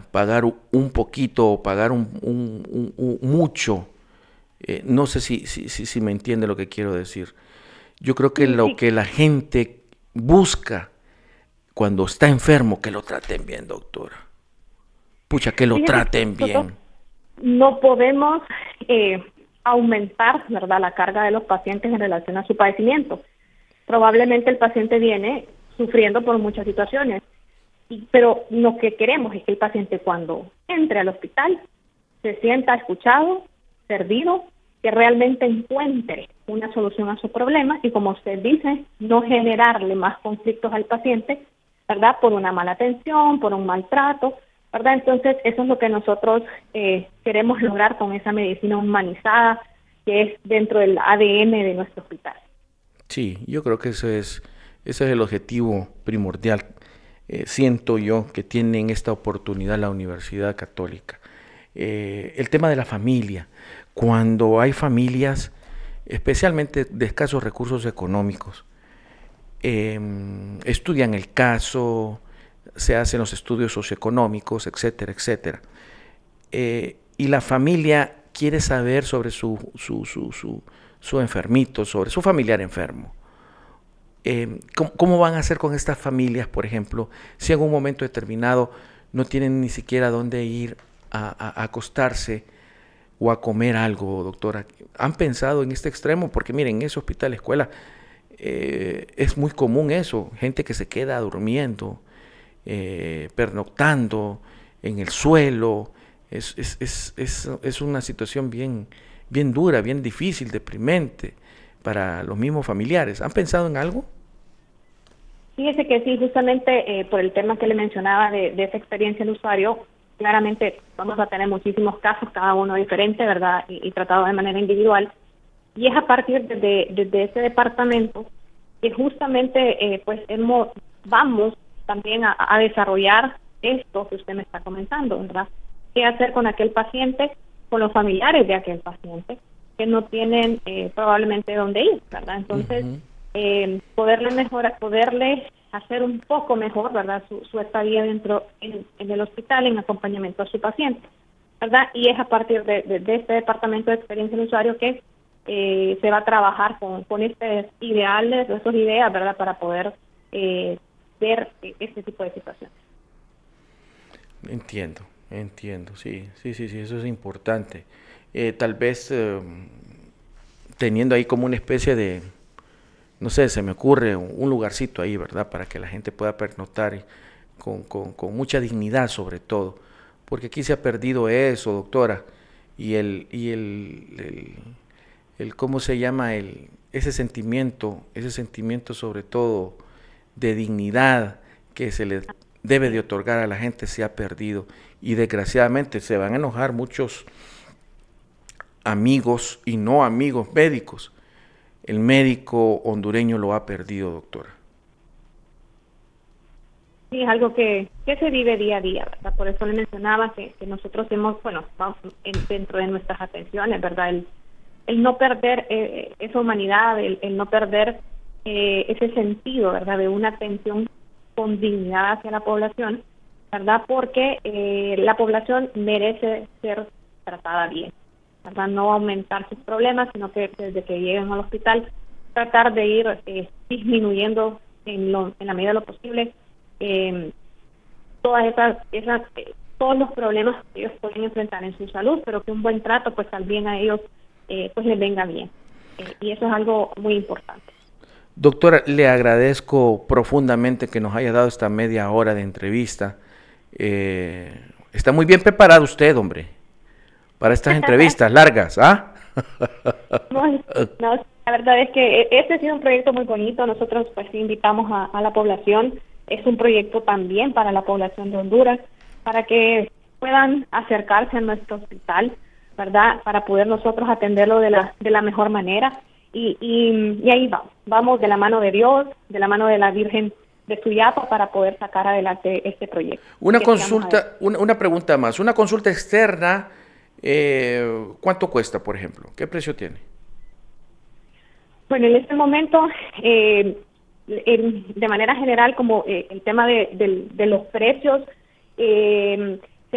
pagar un poquito o pagar mucho. No sé si me entiende lo que quiero decir. Yo creo que Sí, lo sí, que la gente busca cuando está enfermo, que lo traten bien, doctora. Pucha, que lo fíjese que traten nosotros bien. no podemos aumentar, ¿verdad?, la carga de los pacientes en relación a su padecimiento. Probablemente el paciente viene sufriendo por muchas situaciones, pero lo que queremos es que el paciente cuando entre al hospital se sienta escuchado, servido, que realmente encuentre una solución a su problema y, como usted dice, no generarle más conflictos al paciente, ¿verdad? Por una mala atención, por un maltrato, ¿verdad? Entonces, eso es lo que nosotros queremos lograr con esa medicina humanizada que es dentro del ADN de nuestro hospital. Sí, yo creo que ese es el objetivo primordial. Siento yo que tienen esta oportunidad la Universidad Católica. El tema de la familia. Cuando hay familias, especialmente de escasos recursos económicos, estudian el caso, se hacen los estudios socioeconómicos, etcétera, etcétera. Y la familia quiere saber sobre su enfermito, sobre su familiar enfermo. ¿Cómo van a hacer con estas familias, por ejemplo, si en un momento determinado no tienen ni siquiera dónde ir a acostarse o a comer algo, doctora? ¿Han pensado en este extremo? Porque miren, en ese hospital, escuela, es muy común eso, gente que se queda durmiendo, pernoctando en el suelo. Es una situación bien dura, bien difícil, deprimente para los mismos familiares. ¿Han pensado en algo? Fíjese que sí, justamente por el tema que le mencionaba de esa experiencia del usuario, claramente vamos a tener muchísimos casos, cada uno diferente, ¿verdad? Y tratado de manera individual. Y es a partir de ese departamento que justamente pues vamos también a desarrollar esto que usted me está comentando, ¿verdad? ¿Qué hacer con aquel paciente, con los familiares de aquel paciente que no tienen probablemente dónde ir, ¿verdad? Entonces, Ujú. poderle mejorar, poderle hacer un poco mejor, ¿verdad? Su estadía dentro en el hospital en acompañamiento a su paciente, ¿verdad? Y es a partir de este departamento de experiencia del usuario que se va a trabajar con estos ideales, esas ideas, ¿verdad? Para poder ver este tipo de situaciones. Entiendo, sí, eso es importante. Tal vez teniendo ahí como una especie de, no sé, se me ocurre un lugarcito ahí, ¿verdad? Para que la gente pueda pernoctar con mucha dignidad sobre todo. Porque aquí se ha perdido eso, doctora. Y ¿cómo se llama? Ese sentimiento sobre todo de dignidad que se le debe de Sí. otorgar a la gente se ha perdido. Y desgraciadamente se van a enojar muchos amigos y no amigos médicos. El médico hondureño lo ha perdido, doctora. Sí, es algo que se vive día a día, ¿verdad? Por eso le mencionaba que nosotros hemos, bueno, vamos dentro de nuestras atenciones, ¿verdad? El no perder esa humanidad, el no perder ese sentido, ¿verdad? De una atención con dignidad hacia la población, ¿verdad? Porque la población merece ser tratada bien, ¿verdad? No aumentar sus problemas, sino que desde que lleguen al hospital tratar de ir disminuyendo en la medida de lo posible eh, todas todos los problemas que ellos pueden enfrentar en su salud, pero que un buen trato pues también a ellos pues les venga bien. Y eso es algo muy importante. Doctora, le agradezco profundamente que nos haya dado esta media hora de entrevista. Está muy bien preparado usted, hombre, para estas entrevistas largas, ¿ah? No, no, la verdad es que este ha sido un proyecto muy bonito. Nosotros pues invitamos a la población. Es un proyecto también para la población de Honduras, para que puedan acercarse a nuestro hospital, ¿verdad? Para poder nosotros atenderlo de la mejor manera. Y ahí vamos de la mano de Dios, de la mano de la Virgen de Suyapa para poder sacar adelante este proyecto y Una que sigamos adelante. consulta, una pregunta más. Una consulta externa, ¿cuánto cuesta, por ejemplo? ¿Qué precio tiene? Bueno, en este momento, de manera general, como el tema de los precios,